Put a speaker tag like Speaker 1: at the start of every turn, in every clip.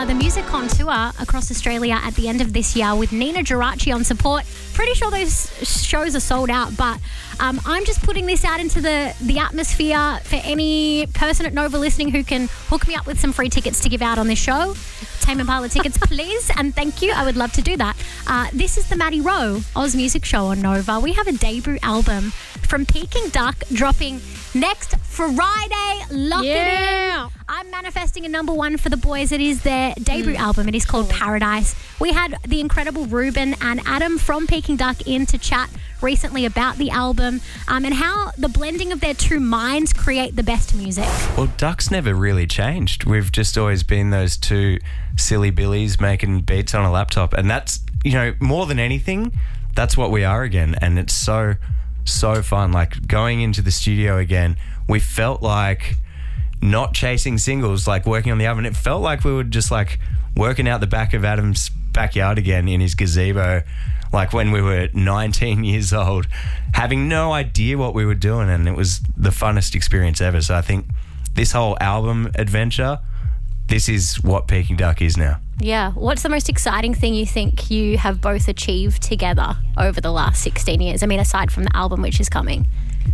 Speaker 1: the Music On tour across Australia at the end of this year with Nina Geraci on support. Pretty sure those shows are sold out, but I'm just putting this out into the atmosphere for any person at Nova listening who can hook me up with some free tickets to give out on this show. Tame Impala tickets, please, and thank you. I would love to do that. This is the Maddie Rowe Oz Music Show on Nova. We have a debut album from Peking Duck dropping next Friday. Lock it in. I'm manifesting a number one for the boys. It is their debut album. It is called Paradise. We had the incredible Ruben and Adam from Peking Duck in to chat recently about the album and how the blending of their two minds create the best music.
Speaker 2: Well, Duck's never really changed. We've just always been those two silly billies making beats on a laptop, and that's, more than anything, that's what we are again. And it's so fun. Like going into the studio again, we felt like not chasing singles, like working on the album. It felt like we were just like working out the back of Adam's backyard again in his gazebo, like when we were 19 years old, having no idea what we were doing, and it was the funnest experience ever. So I think this whole album adventure, this is what Peking Duck is now.
Speaker 1: Yeah. What's the most exciting thing you think you have both achieved together over the last 16 years? I mean, aside from the album, which is coming.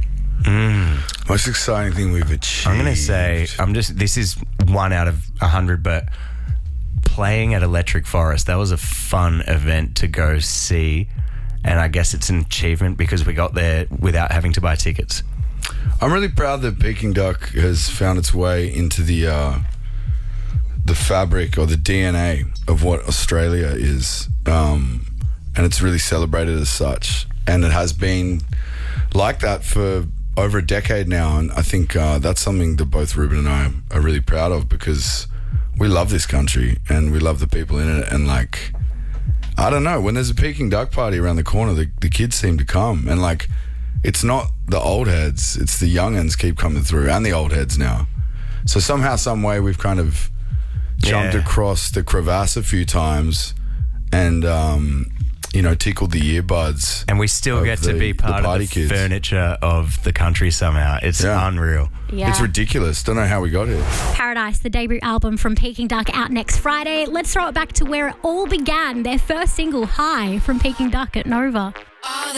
Speaker 3: Most exciting thing we've achieved?
Speaker 2: I'm going to say, this is 1 out of 100, but playing at Electric Forest, that was a fun event to go see, and I guess it's an achievement because we got there without having to buy tickets.
Speaker 3: I'm really proud that Peking Duck has found its way into the fabric or the DNA of what Australia is, and it's really celebrated as such, and it has been like that for over a decade now, and I think that's something that both Ruben and I are really proud of, because we love this country and we love the people in it, and like, I don't know, when there's a Peking Duck party around the corner, the kids seem to come, and like, it's not the old heads, it's the young'uns keep coming through, and the old heads now. So somehow, some way, we've kind of jumped across the crevasse a few times and tickled the earbuds.
Speaker 2: And we still get to be part of the
Speaker 3: kids.
Speaker 2: Furniture of the country somehow. It's unreal.
Speaker 1: Yeah.
Speaker 3: It's ridiculous. Don't know how we got here.
Speaker 1: Paradise, the debut album from Peking Duck, out next Friday. Let's throw it back to where it all began. Their first single, High, from Peking Duck at Nova.